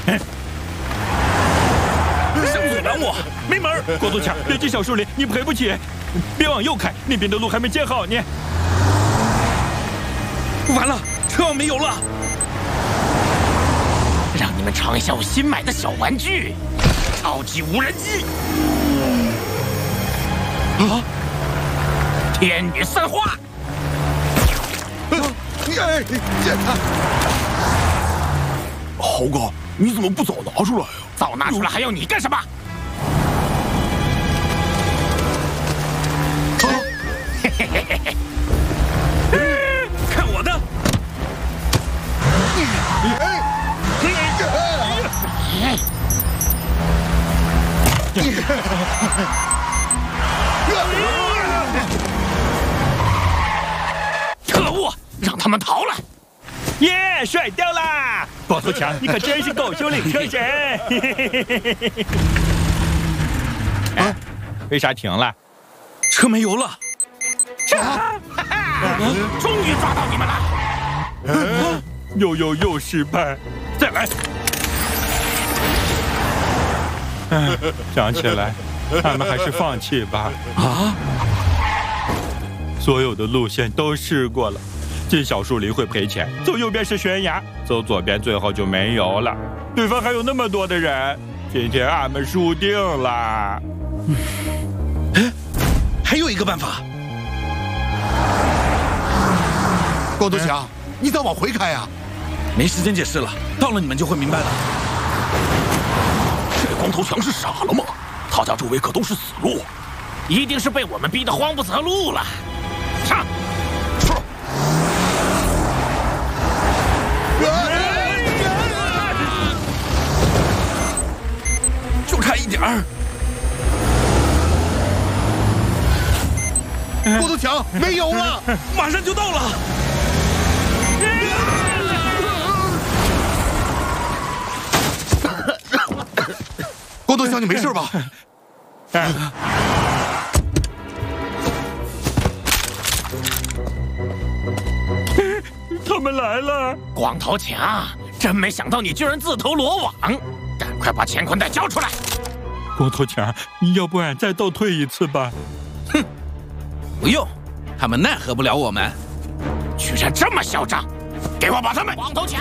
想阻拦我？没门儿！光头强，别进小树林，你赔不起。别往右开，那边的路还没建好呢。完了，车网没油了。 让你们尝一下我新买的小玩具——超级无人机。啊！天女散花！ 豪哥，你怎么不早拿出来啊？ 早拿出来还要你干什么？嘿嘿嘿嘿嘿！ 看我的！ 可恶！让他们逃了！ 耶，甩掉啦！光头强，你可真是狗熊领车神！哎，为啥停了？ 车没油了。 哈哈！终于抓到你们了！ 又失败，再来！想起来，他们还是放弃吧。 啊！ 所有的路线都试过了，进小树林会赔钱，走右边是悬崖，走左边最后就没油了。对方还有那么多的人，今天俺们输定了。 哎，还有一个办法。 光头强，你咋往回开呀？ 没时间解释了，到了你们就会明白了。 这光头强是傻了吗？他家周围可都是死路， 一定是被我们逼得慌不择路了。上！ 是。 就差一点儿。 光头强没油了， 马上就到了。 光头强，你没事吧？ 他们来了！ 光头强，真没想到你居然自投罗网！赶快把乾坤袋交出来！ 光头强，要不然再倒退一次吧？ 哼，不用，他们奈何不了我们。 居然这么嚣张！给我把他们！光头强，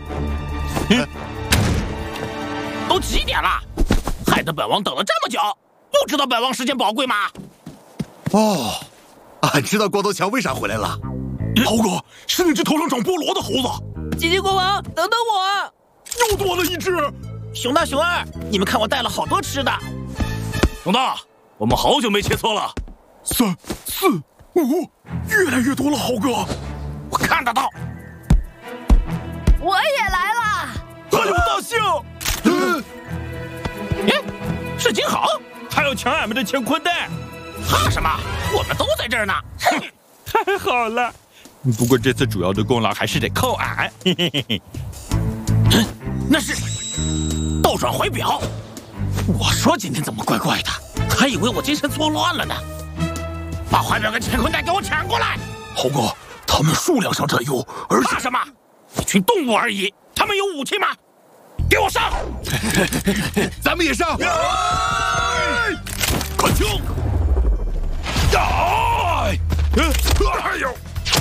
都几点了？害得本王等了这么久，不知道本王时间宝贵吗？ 哦，俺知道光头强为啥回来了。豪哥，是那只头上长菠萝的猴子。 姐姐国王，等等我！ 又多了一只。 熊大、熊二，你们看我带了好多吃的。 熊大，我们好久没切磋了。 3、4、5，越来越多了，豪哥。 我看得到。 我也来了。 还有大象。 哎，是金豪， 他要抢俺们的乾坤袋。 怕什么？我们都在这儿呢。哼， 太好了。不过这次主要的功劳还是得靠俺。 那是倒转怀表。我说今天怎么怪怪的，还以为我精神错乱了呢。把怀表跟乾坤袋给我抢过来！ 豪哥，他们数量上占优，而且怕什么？一群动物而已，他们有武器吗？给我上！ 咱们也上！ 看清！ 哎呦！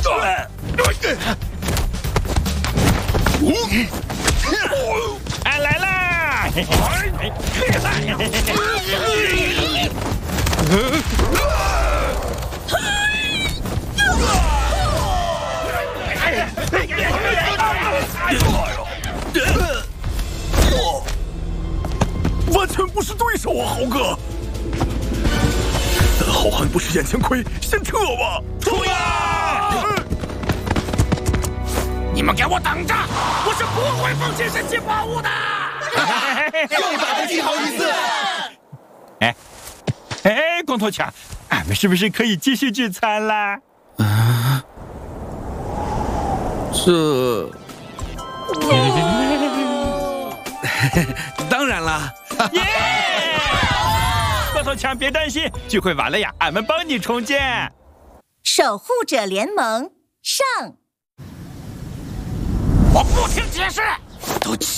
俺来啦！ 完全不是对手啊，豪哥！咱好汉不吃眼前亏，先撤吧！ 冲呀！ 你们给我等着！我是不会放弃神奇宝物的！ 又打得挺好意思。 哎，光头强，俺们是不是可以继续聚餐啦？ 这……当然啦！ 耶！光头强，别担心，聚会完了呀，俺们帮你重建。 守护者联盟上。 我不听解释。 都